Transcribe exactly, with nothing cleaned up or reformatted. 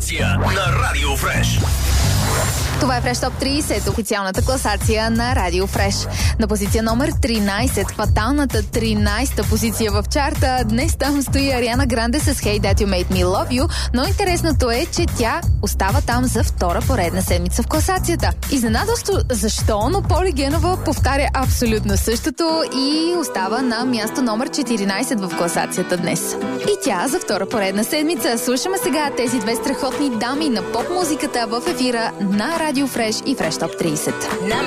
класация на Радио Фреш. Това е Фреш Топ трийсет, официалната класация на Радио Фреш. На позиция номер тринайсет, фаталната тринайсета позиция в чарта. Днес там стои Ариана Гранде с Hey That You Made Me Love You, но интересното е, че тя остава там за втора поредна седмица в класацията. Изненадващо защо, но Поли Генова повтаря абсолютно същото и остава на място номер четиринайсет в класацията днес. И тя за втора поредна седмица. Слушаме сега тези две страхотни дами на поп-музиката в ефира на Радио Фреш и Фреш Топ трийсет.